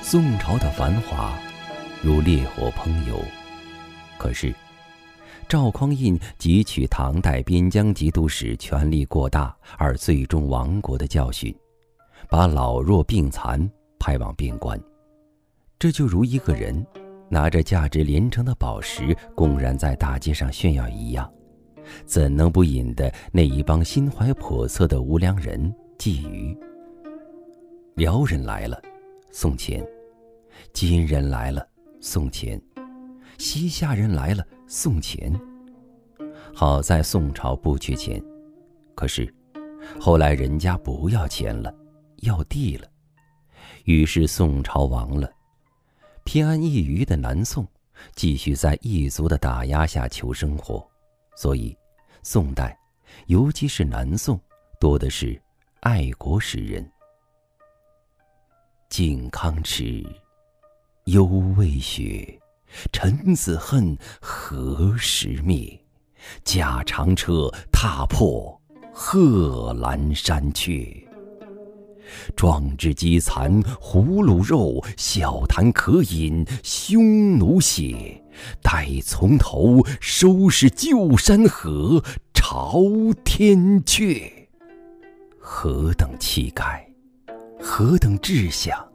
宋朝的繁华如烈火烹油，可是赵匡胤汲取唐代边疆节度使权力过大而最终亡国的教训，把老弱病残派往边关。这就如一个人拿着价值连城的宝石公然在大街上炫耀一样，怎能不引得那一帮心怀叵测的无良人觊觎？辽人来了，送钱；金人来了，送钱；西夏人来了，送钱。好在宋朝不缺钱，可是后来人家不要钱了，要地了，于是宋朝亡了。偏安一隅的南宋继续在异族的打压下求生活，所以宋代，尤其是南宋，多的是爱国诗人。靖康耻，犹未雪，臣子恨，何时灭？驾长车，踏破贺兰山缺。壮志饥残胡虏肉，笑谈渴饮匈奴血。待从头，收拾旧山河，朝天阙。何等气概，何等志向，